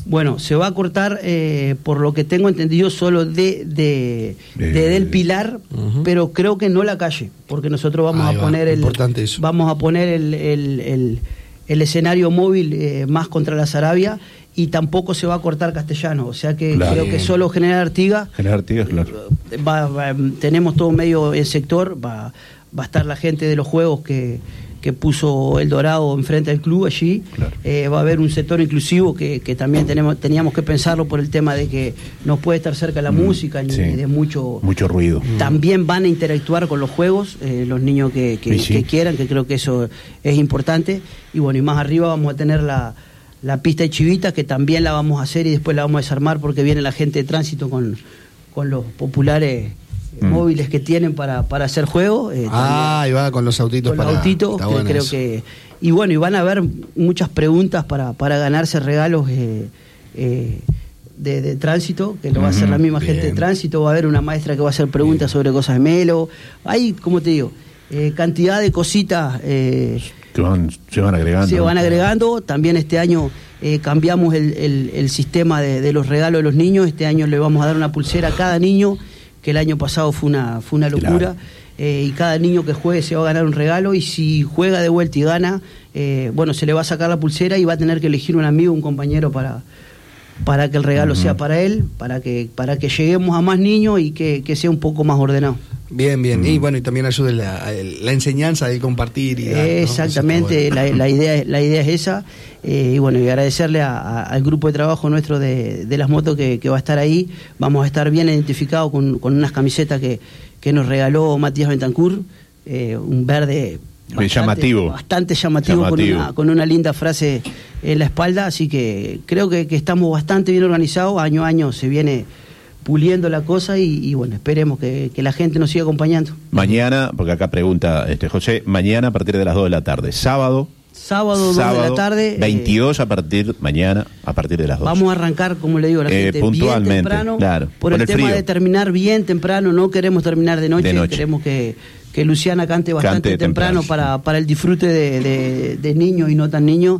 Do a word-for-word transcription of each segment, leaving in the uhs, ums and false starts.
Bueno, se va a cortar, eh, por lo que tengo entendido, solo de, de, de, de del Pilar, uh-huh. pero creo que no la calle, porque nosotros vamos Ahí a poner va. el eso. vamos a poner el, el, el, el escenario móvil eh, más contra la Saravia, y tampoco se va a cortar Castellano, o sea que claro. creo que solo General Artigas. General Artigas, claro. Va, va, tenemos todo medio el sector, va, va a estar la gente de los juegos que, que puso El Dorado enfrente del club allí, claro. eh, va a haber un sector inclusivo que, que también tenemos, teníamos que pensarlo por el tema de que no puede estar cerca la mm, música ni sí. de mucho mucho ruido. También van a interactuar con los juegos, eh, los niños que, que, sí. que quieran, que creo que eso es importante, y bueno, y más arriba vamos a tener la la pista de chivitas, que también la vamos a hacer y después la vamos a desarmar porque viene la gente de tránsito con, con los populares mm. móviles que tienen para, para hacer juegos. Eh, ah, y va con los autitos. Con para... los autitos, que bueno creo eso. que... Y bueno, y van a haber muchas preguntas para, para ganarse regalos eh, eh, de, de tránsito, que lo va a hacer la misma Bien. gente de tránsito. Va a haber una maestra que va a hacer preguntas Bien. sobre cosas de Melo. Hay, como te digo, eh, cantidad de cositas... Eh, Se van, se van agregando. Se van agregando. También este año eh, cambiamos el, el, el sistema de, de los regalos de los niños. Este año le vamos a dar una pulsera a cada niño, que el año pasado fue una, fue una locura. Claro. Eh, y cada niño que juegue se va a ganar un regalo. Y si juega de vuelta y gana, eh, bueno, se le va a sacar la pulsera y va a tener que elegir un amigo, un compañero para, para que el regalo uh-huh. sea para él, para que, para que lleguemos a más niños y que, que sea un poco más ordenado. Bien, bien, mm. y bueno, y también ayude la, la enseñanza de compartir y dar, ¿no? Exactamente, bueno. la, la idea la idea es esa, eh, y bueno, y agradecerle a, a, al grupo de trabajo nuestro de, de las motos que, que va a estar ahí. Vamos a estar bien identificados con, con unas camisetas que, que nos regaló Matías Bentancur, eh, un verde bastante llamativo, bastante llamativo, llamativo. Con, una, con una linda frase en la espalda, así que creo que, que estamos bastante bien organizados, año a año se viene puliendo la cosa y, y bueno, esperemos que, que la gente nos siga acompañando. Mañana, porque acá pregunta este José, mañana a partir de las dos de la tarde, sábado. Sábado, sábado dos de la tarde. veintidós eh, a partir, mañana, a partir de las dos. Vamos a arrancar, como le digo a la gente, eh, puntualmente, bien temprano, claro, por el, el tema frío. de terminar bien temprano, no queremos terminar de noche, de noche. queremos que, que Luciana cante bastante cante temprano, temprano para, para el disfrute de, de, de niños y no tan niños,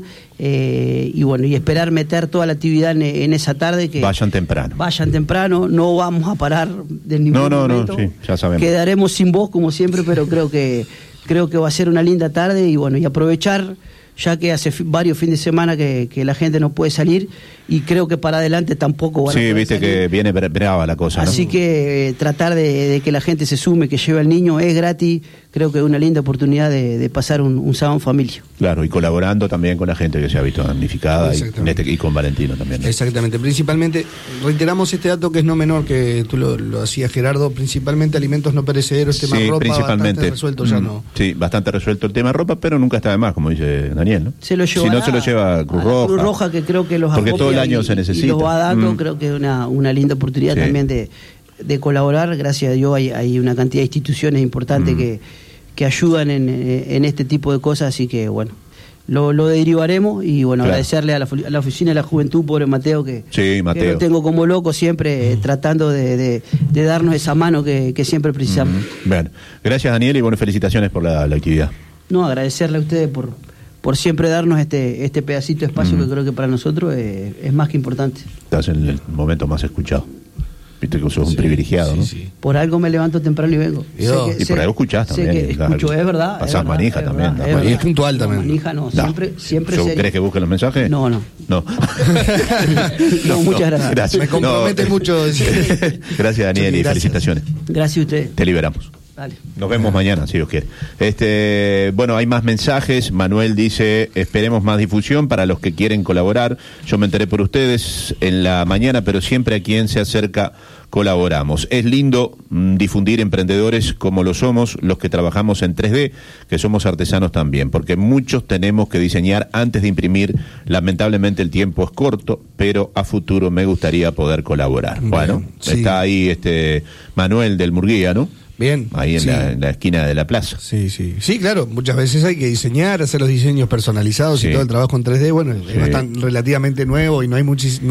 eh, y bueno, y esperar meter toda la actividad en, en esa tarde. Que vayan temprano. Vayan temprano, no vamos a parar de ningún no, no, momento. No, sí, ya sabemos. Quedaremos sin voz como siempre, pero creo que, creo que va a ser una linda tarde y bueno, y aprovechar, ya que hace varios fines de semana que, que la gente no puede salir y creo que para adelante tampoco van a Sí, viste salir. que viene brava la cosa, ¿no? Así que eh, tratar de, de que la gente se sume, que lleve al niño, es gratis, creo que es una linda oportunidad de, de pasar un, un sábado en familia. Claro, y colaborando también con la gente que se ha visto damnificada y, en este, y con Valentino también, ¿no? Exactamente, principalmente, reiteramos este dato que es no menor, que tú lo, lo hacías Gerardo, principalmente alimentos no perecederos, tema sí, ropa, principalmente, bastante resuelto ya, mm, ¿no? Sí, bastante resuelto el tema ropa, pero nunca está de más, como dice Daniel, ¿no? Se lo si no se lo lleva Cruz Roja. Cruz Roja, que creo que los porque todo el año y, se necesita. Y lo va dando, mm. creo que es una, una linda oportunidad sí. también de, de colaborar. Gracias a Dios hay, hay una cantidad de instituciones importantes mm. que, que ayudan en, en este tipo de cosas, así que bueno, lo, lo derivaremos y bueno, claro. agradecerle a la, a la Oficina de la Juventud, pobre Mateo, que, sí, Mateo. que lo tengo como loco siempre, mm. tratando de, de, de darnos esa mano que, que siempre precisamos. Mm. Bueno, gracias Daniel y bueno, felicitaciones por la, la actividad. No, agradecerle a ustedes por, por siempre darnos este, este pedacito de espacio mm. que creo que para nosotros es, es más que importante. Estás en el momento más escuchado. Viste que sos sí, un privilegiado, sí, ¿no? Sí. Por algo me levanto temprano y vengo. Y, sé que, y sé, por algo escuchás también. Sé que escucho, es verdad. Pasás manija es también. Verdad, es verdad. Y es puntual también. Manija no, siempre, no. siempre serio. ¿Crees que busquen los mensajes? No, no. No. no, muchas gracias. gracias. Me compromete no. mucho. Gracias, Daniel, y felicitaciones. Gracias a ustedes. Te liberamos. Dale. Nos vemos mañana, si Dios quiere. Este, bueno, hay más mensajes. Manuel dice, esperemos más difusión para los que quieren colaborar. Yo me enteré por ustedes en la mañana, pero siempre a quien se acerca colaboramos. Es lindo mmm, difundir emprendedores como lo somos los que trabajamos en tres D, que somos artesanos también, porque muchos tenemos que diseñar antes de imprimir. Lamentablemente el tiempo es corto, pero a futuro me gustaría poder colaborar. Bien, bueno, sí. Está ahí este Manuel del Murguía, ¿no? Bien. Ahí en, sí. la, en la esquina de la plaza. Sí, sí. Sí, claro, muchas veces hay que diseñar, hacer los diseños personalizados sí. y todo el trabajo en tres D, bueno, sí. es bastante, relativamente nuevo y no hay muchis, no hay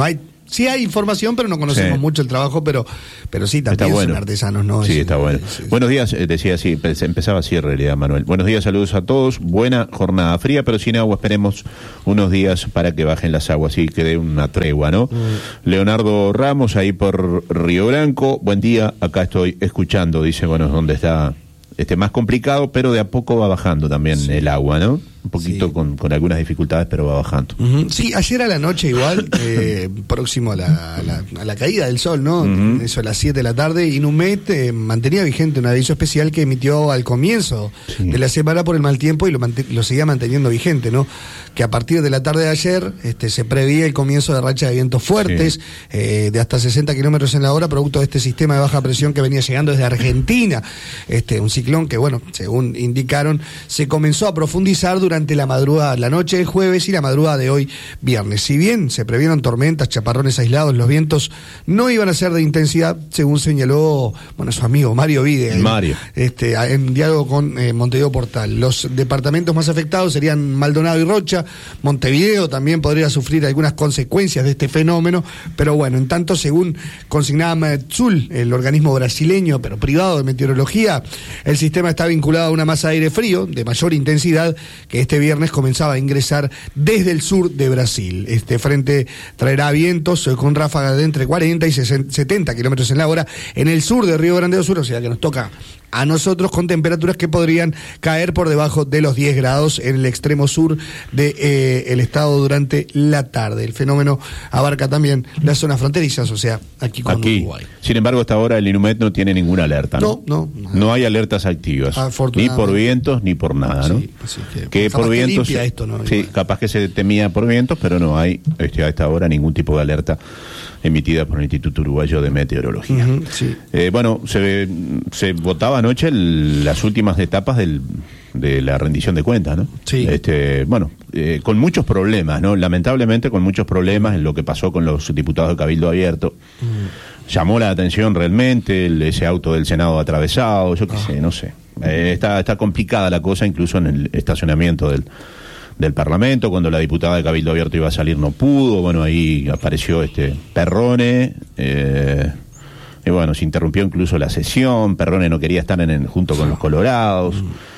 sí hay información, pero no conocemos Sí. mucho el trabajo, pero, pero sí, también Está bueno. son artesanos, ¿no? Sí, Es- está bueno. es- es- Buenos días, eh, decía así, pe- empezaba así en realidad, Manuel. Buenos días, saludos a todos. Buena jornada fría, pero sin agua. Esperemos unos días para que bajen las aguas y que dé una tregua, ¿no? Mm. Leonardo Ramos, ahí por Río Branco. Buen día, acá estoy escuchando. Dice, bueno, donde está este más complicado, pero de a poco va bajando también sí. el agua, ¿no? Un poquito sí. con, con algunas dificultades, pero va bajando. Uh-huh. Sí, ayer a la noche igual, eh, próximo a la, a, la, a la caída del sol, ¿no? Uh-huh. Eso a las siete de la tarde, Inumet eh, mantenía vigente un aviso especial que emitió al comienzo sí. de la semana por el mal tiempo y lo, mant- lo seguía manteniendo vigente, ¿no? Que a partir de la tarde de ayer este, se preveía el comienzo de rachas de vientos fuertes, sí. eh, de hasta sesenta kilómetros en la hora, producto de este sistema de baja presión que venía llegando desde Argentina. Este, un ciclón que, bueno, según indicaron, se comenzó a profundizar durante durante la madrugada, la noche del jueves y la madrugada de hoy viernes. Si bien se previeron tormentas, chaparrones aislados, los vientos no iban a ser de intensidad, según señaló, bueno, su amigo Mario Vide, Mario. Este, en diálogo con eh, Montevideo Portal. Los departamentos más afectados serían Maldonado y Rocha. Montevideo también podría sufrir algunas consecuencias de este fenómeno, pero bueno, en tanto, según consignaba Metsul, el organismo brasileño, pero privado de meteorología, el sistema está vinculado a una masa de aire frío de mayor intensidad que este viernes comenzaba a ingresar desde el sur de Brasil. Este frente traerá vientos con ráfagas de entre cuarenta y setenta kilómetros en la hora en el sur de Río Grande do Sul, o sea que nos toca a nosotros con temperaturas que podrían caer por debajo de los diez grados en el extremo sur del de, eh, estado durante la tarde. El fenómeno abarca también las zonas fronterizas, o sea, aquí con aquí. Uruguay. Sin embargo, hasta ahora el Inumet no tiene ninguna alerta, ¿no? No, no. No hay alertas activas, ni por vientos ni por nada, ¿no? Sí, así que, que por vientos, que esto, ¿no? sí, capaz que se temía por vientos, pero no hay este, a esta hora ningún tipo de alerta emitida por el Instituto Uruguayo de Meteorología. Uh-huh, sí. eh, bueno, se, se votaba anoche el, las últimas etapas del, de la rendición de cuentas, ¿no? Sí. Este, bueno, eh, con muchos problemas, ¿no? Lamentablemente con muchos problemas en lo que pasó con los diputados de Cabildo Abierto. Uh-huh. Llamó la atención realmente el, ese auto del Senado atravesado, yo qué uh-huh. sé, no sé. Eh, está, está complicada la cosa, incluso en el estacionamiento del del Parlamento, cuando la diputada de Cabildo Abierto iba a salir no pudo, bueno, ahí apareció este Perrone, eh, y bueno, se interrumpió incluso la sesión, Perrone no quería estar en el, junto con los colorados,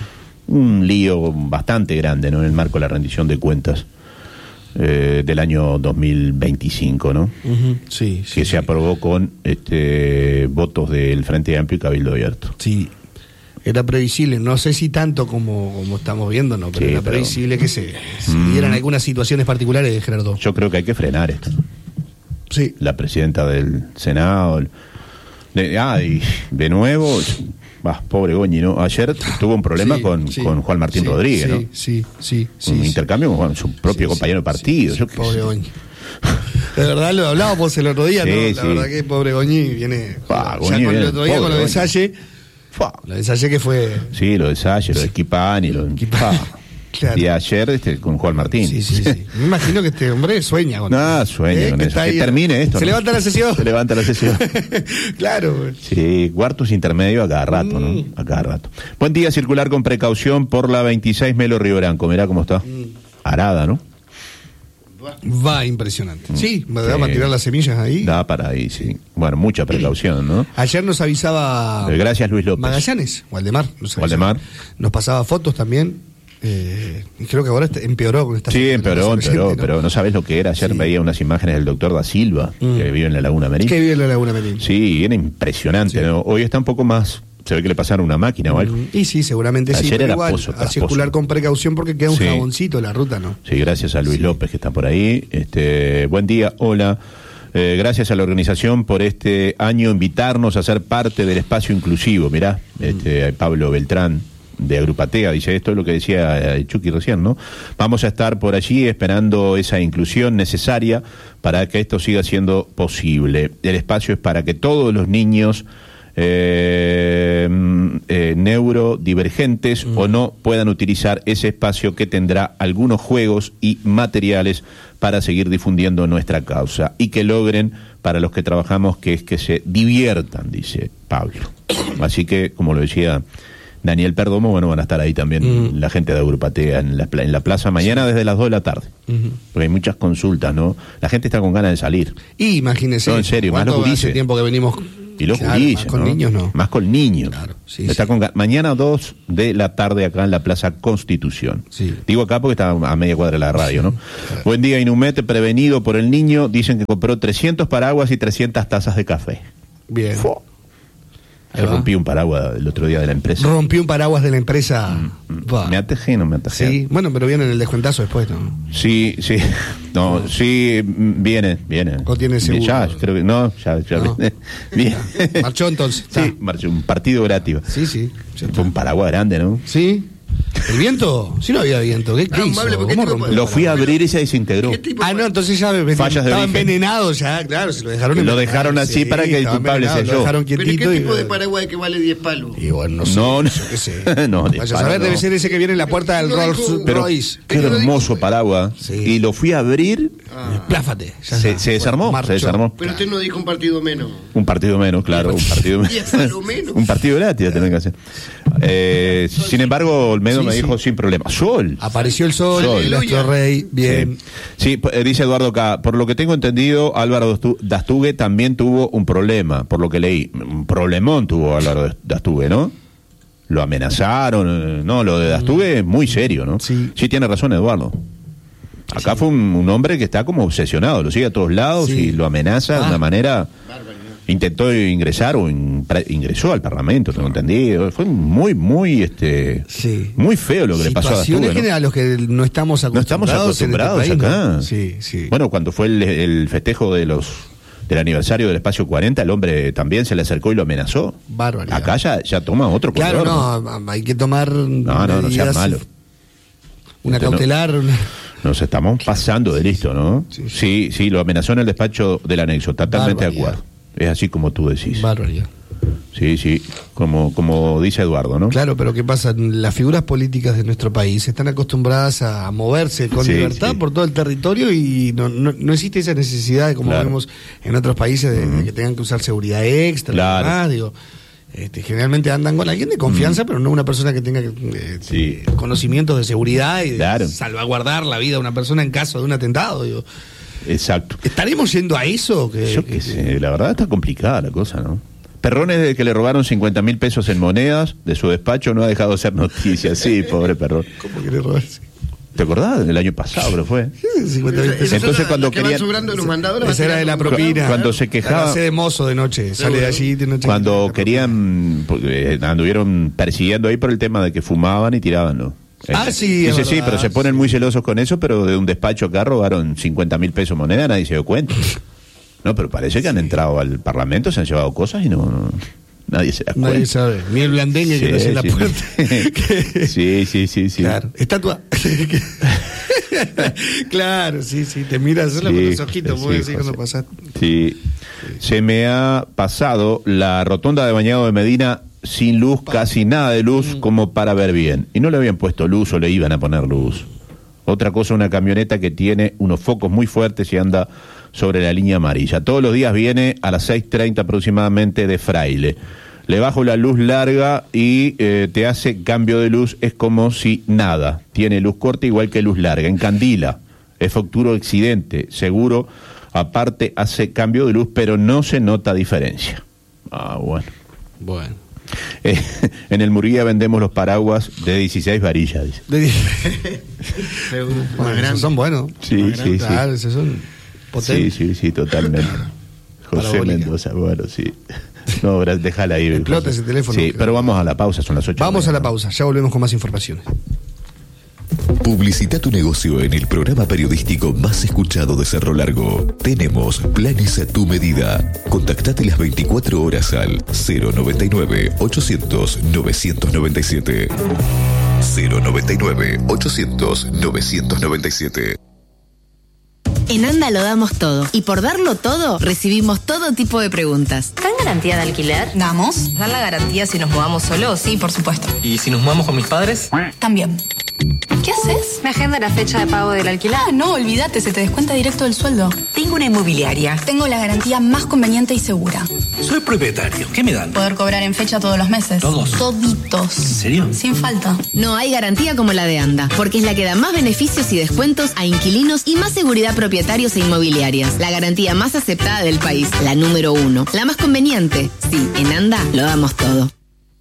un lío bastante grande, ¿no?, en el marco de la rendición de cuentas eh, del año dos mil veinticinco, ¿no? Uh-huh. Sí, sí, que sí. se aprobó con este votos del Frente Amplio y Cabildo Abierto. Sí. Era previsible, no sé si tanto como, como estamos viendo, no, pero sí, era pero... previsible que se, se mm. dieran algunas situaciones particulares, Gerardo. Yo creo que hay que frenar esto. Sí. La presidenta del Senado. De, ah, y de nuevo, bah, pobre Goñi, ¿no? Ayer tuvo un problema sí, con, sí, con Juan Martín sí, Rodríguez, sí, ¿no? Sí, sí, sí. Un sí, intercambio con su propio sí, compañero sí, de partido. Sí, yo sí, pobre Goñi. De verdad lo hablábamos el otro día, sí, ¿no? La sí. verdad que pobre Goñi viene. Bah, ya Goñi con viene, el otro día con lo de Goñi. Salle. Lo de Salle que fue. Sí, lo de Salle, lo de Esquipani, lo de Esquipani. Claro. Y ayer este, con Juan Martín. Sí, sí, sí. Me imagino que este hombre sueña con No, sueña ¿Eh? con que eso. Que ahí, termine esto. Se ¿no? levanta la sesión. Se levanta la sesión. Claro. Sí, cuartos intermedios a cada rato, ¿no? A cada rato. Buen día, circular con precaución por la veintiséis Melo Río Branco. Mirá cómo está. Mm. Arada, ¿no? Va impresionante. Sí, me da sí. para tirar las semillas ahí. Da para ahí, sí. Bueno, mucha precaución, ¿no? Ayer nos avisaba. Gracias, Luis López. Magallanes, Waldemar. Nos Waldemar. Nos pasaba fotos también. Eh, y creo que ahora empeoró con esta. Sí, empeoró, empeoró, ¿no? Pero no sabes lo que era. Ayer sí. veía unas imágenes del doctor Da Silva, mm. que vive en la Laguna Merín. Que vive en la Laguna Merín. Sí, era impresionante, sí. ¿no? Hoy está un poco más. Se ve que le pasaron una máquina o algo. Y sí, seguramente Ayer sí. Pero era igual, pozo, a circular pozo. con precaución porque queda un sí. jaboncito en la ruta, ¿no? Sí, gracias a Luis sí. López que está por ahí. Este, buen día, hola. Eh, gracias a la organización por este año invitarnos a ser parte del espacio inclusivo. Mirá, mm. este, Pablo Beltrán de Agrupatea dice esto, es lo que decía Chucky recién, ¿no? Vamos a estar por allí esperando esa inclusión necesaria para que esto siga siendo posible. El espacio es para que todos los niños Eh, eh, neurodivergentes mm. o no puedan utilizar ese espacio que tendrá algunos juegos y materiales para seguir difundiendo nuestra causa y que logren, para los que trabajamos, que es que se diviertan, dice Pablo. Así que, como lo decía Daniel Perdomo, bueno, van a estar ahí también mm. la gente de Agrupatea en la, en la plaza mañana sí. desde las dos de la tarde. Uh-huh. Porque hay muchas consultas, ¿no? La gente está con ganas de salir. Y imagínese. No, en serio, más los gurises. Hace tiempo que venimos... Y los claro, gurises, más con ¿no? niños no. Más con niños. Claro, sí, está sí. Con, mañana dos de la tarde acá en la Plaza Constitución. Sí. Digo acá porque está a media cuadra de la radio, ¿no? Claro. Buen día, Inumete, prevenido por el niño. Dicen que compró trescientos paraguas y trescientas tazas de café. Bien. Fo. Yo rompí un paraguas el otro día de la empresa. Rompí un paraguas de la empresa. Mm, me atajé, no me atajé. Sí, bueno, pero viene en el descuentazo después, ¿no? Sí, sí. No, sí, viene, viene. ¿O tiene seguro? Ya, creo que no, ya, ya no. Bien. Marchó entonces. Sí, está. Marchó un partido gratis. Sí, sí. Fue un paraguas grande, ¿no? Sí. ¿El viento? Sí, no había viento. ¿Qué, qué hizo? ¿Cómo rompió? Lo fui a abrir y se desintegró. Ah, no, entonces ya me, Fallas estaba de envenenado ya, claro, se lo dejaron Lo dejaron así sí, para que el culpable sea yo. Lo dejaron quietito. ¿Pero qué tipo y, de paraguas que vale diez palos? Y bueno, no sé. No, no. Qué sé. no Vaya a saber, no. Debe ser ese que viene en la puerta del Rolls Royce. Qué hermoso paraguas. Sí. Y lo fui a abrir. Ah. Pláfate. Se, se desarmó, se desarmó. Pero usted no dijo un partido menos. Un partido menos, claro. Un partido menos. Un partido gratis tenés que hacer. Eh, sin embargo, Olmedo sí, me dijo sí. sin problema. Sol. Apareció el sol, sol. El astro rey, bien. Sí. sí, dice Eduardo acá, por lo que tengo entendido, Álvaro Dastugue también tuvo un problema, por lo que leí. Un problemón tuvo Álvaro Dastugue, ¿no? Lo amenazaron, no, lo de Dastugue es muy serio, ¿no? Sí. Sí, tiene razón Eduardo. Acá sí. fue un, un hombre que está como obsesionado, lo sigue a todos lados sí. y lo amenaza ah. de una manera... Bárbaro. Intentó ingresar o in, ingresó al Parlamento, tengo entendido. Fue muy, muy, este, sí. muy feo lo que le pasó a Dastugue, Situaciones ¿no? a los que no estamos acostumbrados. No estamos acostumbrados en este país, acá. ¿no? Sí, sí. Bueno, cuando fue el, el festejo de los del aniversario del Espacio cuarenta, el hombre también se le acercó y lo amenazó. Barbaridad. Acá ya, ya toma otro color. Claro, no, no, hay que tomar. No, no, no sea malo. Una Usted cautelar. No, una... Nos estamos pasando de listo, ¿no? Sí, sí, sí, sí lo amenazó en el despacho del anexo, totalmente de acuerdo. Es así como tú decís. Barbaridad. Sí, sí, como, como dice Eduardo, ¿no? Claro, pero ¿qué pasa? Las figuras políticas de nuestro país están acostumbradas a moverse con sí, libertad sí. por todo el territorio y no, no, no existe esa necesidad de, como claro. vemos en otros países, de, mm. de que tengan que usar seguridad extra. Claro. Demás, digo, este, generalmente andan con alguien de confianza, mm. pero no una persona que tenga eh, sí. conocimientos de seguridad y de claro. salvaguardar la vida de una persona en caso de un atentado, digo. Exacto. ¿Estaremos yendo a eso? Que, Yo qué sé, la verdad está complicada la cosa, ¿no? Perrón, desde que le robaron cincuenta mil pesos en monedas de su despacho, no ha dejado de hacer noticias. Sí, pobre Perrón. ¿Cómo que le robaste? ¿Te acordás? El año pasado, pero fue. cincuenta mil pesos. Entonces cuando que querían... Esa era de la propina. Cuando se quejaba... Hace de mozo de noche, sale de allí de noche. Cuando querían... Eh, anduvieron persiguiendo ahí por el tema de que fumaban y tiraban, ¿no? Ah, sí, Dice, sí, pero se ponen muy celosos con eso, pero de un despacho acá robaron cincuenta mil pesos moneda, nadie se dio cuenta. No, pero parece que han entrado al Parlamento, se han llevado cosas y no... no nadie se da cuenta. Nadie sabe. Ni el blandeño sí, que no sí, en la puerta. sí, sí, sí, sí. Claro. Estatua. Claro, sí, sí. Te miras solo sí, con los ojitos, sí, decir cuando pasaste. Sí. sí. Se me ha pasado la rotonda de Bañado de Medina sin luz, pa. casi nada de luz, mm. como para ver bien. Y no le habían puesto luz o le iban a poner luz. Otra cosa, una camioneta que tiene unos focos muy fuertes y anda sobre la línea amarilla. Todos los días viene a las seis treinta aproximadamente de Fraile. Le bajo la luz larga y eh, te hace cambio de luz, es como si nada. Tiene luz corta igual que luz larga. Encandila, es futuro accidente, seguro. Aparte hace cambio de luz, pero no se nota diferencia. Ah, bueno. Bueno. Eh, en el Murguía vendemos los paraguas de dieciséis varillas, dice. De bueno, esos son buenos. Sí, sí, claro, sí. Esos son potentes. Sí, sí, sí, totalmente. José Parabólica. Mendoza, bueno, sí. No, déjala ahí. Explota ese teléfono. Sí, pero vamos a la pausa, son las ocho. Vamos a la pausa, ya volvemos con más informaciones. Publicita tu negocio en el programa periodístico más escuchado de Cerro Largo. Tenemos planes a tu medida. Contactate las veinticuatro horas al cero noventa y nueve, ochocientos, novecientos noventa y siete. cero noventa y nueve, ochocientos, novecientos noventa y siete. En Anda lo damos todo. Y por darlo todo, recibimos todo tipo de preguntas. ¿Dan garantía de alquiler? Damos. ¿Dan la garantía si nos mudamos solos? Sí, por supuesto. ¿Y si nos mudamos con mis padres? También. ¿Qué haces? Me agenda la fecha de pago del alquiler. Ah, no, olvídate, se te descuenta directo del sueldo. Tengo una inmobiliaria. Tengo la garantía más conveniente y segura. Soy propietario. ¿Qué me dan? Poder cobrar en fecha todos los meses. ¿Todos? Toditos. ¿En serio? Sin falta. No hay garantía como la de ANDA, porque es la que da más beneficios y descuentos a inquilinos y más seguridad a propietarios e inmobiliarias. La garantía más aceptada del país, la número uno. La más conveniente. Sí, en ANDA lo damos todo.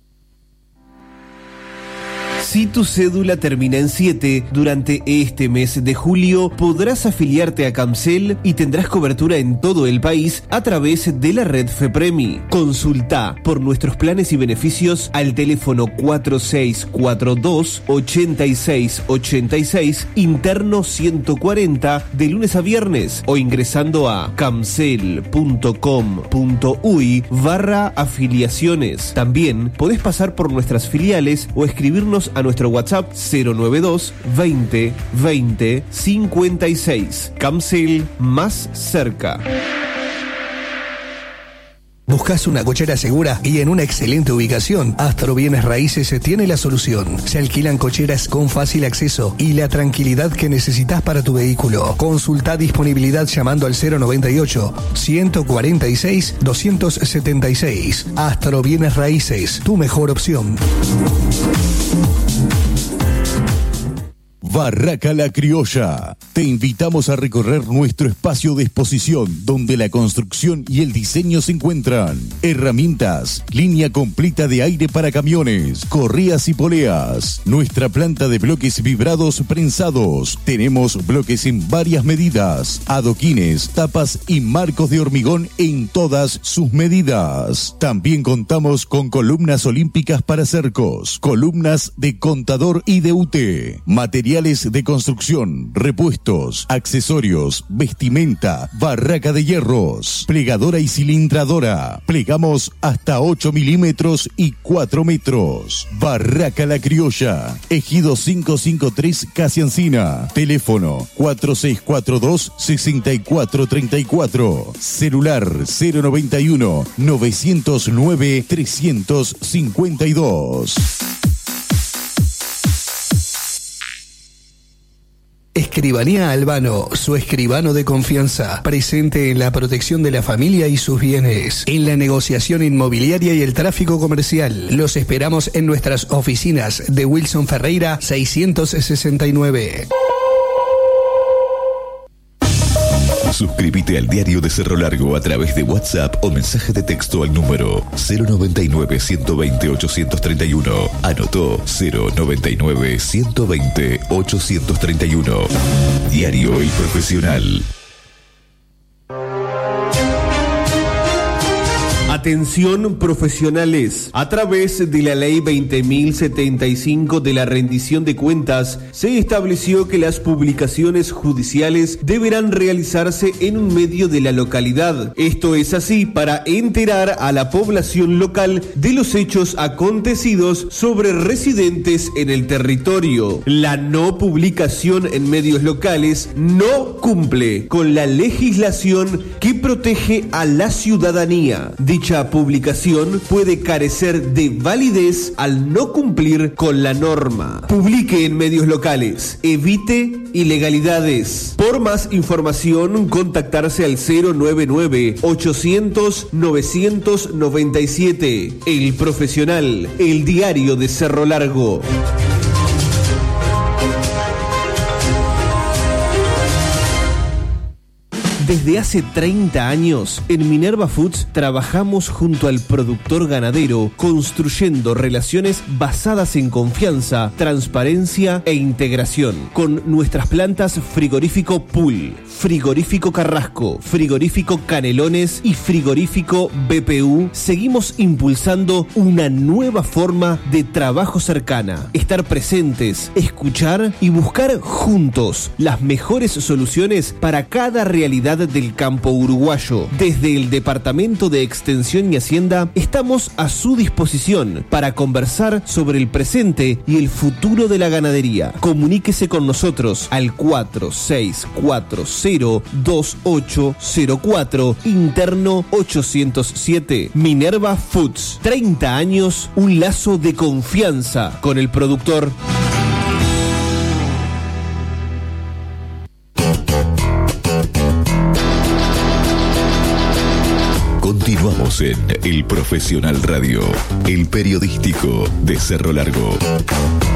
Si tu cédula termina en siete, durante este mes de julio podrás afiliarte a Camcel y tendrás cobertura en todo el país a través de la red FEPREMI. Consulta por nuestros planes y beneficios al teléfono cuatro seis cuatro dos, ocho seis ocho seis, interno ciento cuarenta, de lunes a viernes, o ingresando a camcel.com.uy barra afiliaciones. También podés pasar por nuestras filiales o escribirnos a nuestro WhatsApp cero nueve dos, veinte, veinte, cincuenta y seis. Camcel, más cerca. ¿Buscas una cochera segura y en una excelente ubicación? Astro Bienes Raíces tiene la solución. Se alquilan cocheras con fácil acceso y la tranquilidad que necesitas para tu vehículo. Consulta disponibilidad llamando al cero noventa y ocho, ciento cuarenta y seis, doscientos setenta y seis. Astro Bienes Raíces, tu mejor opción. Barraca La Criolla. Te invitamos a recorrer nuestro espacio de exposición donde la construcción y el diseño se encuentran. Herramientas, línea completa de aire para camiones, correas y poleas. Nuestra planta de bloques vibrados prensados. Tenemos bloques en varias medidas, adoquines, tapas y marcos de hormigón en todas sus medidas. También contamos con columnas olímpicas para cercos, columnas de contador y de U T, materiales de construcción, repuestos, accesorios, vestimenta, barraca de hierros, plegadora y cilindradora. Plegamos hasta ocho milímetros y cuatro metros. Barraca La Criolla, Ejido quinientos cincuenta y tres, Casi Encina. Teléfono cuatro seis cuatro dos, seis cuatro tres cuatro. Celular cero noventa y uno, novecientos nueve, trescientos cincuenta y dos. Escribanía Albano, su escribano de confianza, presente en la protección de la familia y sus bienes, en la negociación inmobiliaria y el tráfico comercial. Los esperamos en nuestras oficinas de Wilson Ferreira seiscientos sesenta y nueve. Suscríbete al Diario de Cerro Largo a través de WhatsApp o mensaje de texto al número cero noventa y nueve, ciento veinte, ochocientos treinta y uno. Anotó cero noventa y nueve, ciento veinte, ochocientos treinta y uno. Diario El Profesional. Atención profesionales. A través de la ley veinte mil setenta y cinco de la rendición de cuentas, se estableció que las publicaciones judiciales deberán realizarse en un medio de la localidad. Esto es así para enterar a la población local de los hechos acontecidos sobre residentes en el territorio. La no publicación en medios locales no cumple con la legislación que protege a la ciudadanía. Dicha publicación puede carecer de validez al no cumplir con la norma. Publique en medios locales. Evite ilegalidades. Por más información, contactarse al cero noventa y nueve, ochocientos, novecientos noventa y siete. El Profesional, el diario de Cerro Largo. Desde hace treinta años, en Minerva Foods trabajamos junto al productor ganadero, construyendo relaciones basadas en confianza, transparencia e integración. Con nuestras plantas Frigorífico Pool, Frigorífico Carrasco, Frigorífico Canelones y Frigorífico B P U, seguimos impulsando una nueva forma de trabajo cercana. Estar presentes, escuchar y buscar juntos las mejores soluciones para cada realidad del campo uruguayo. Desde el Departamento de Extensión y Hacienda estamos a su disposición para conversar sobre el presente y el futuro de la ganadería. Comuníquese con nosotros al cuatro seis cuatro cero, dos ocho cero cuatro, interno ochocientos siete. Minerva Foods, treinta años, un lazo de confianza con el productor. Continuamos. Estamos en El Profesional Radio, el periodístico de Cerro Largo.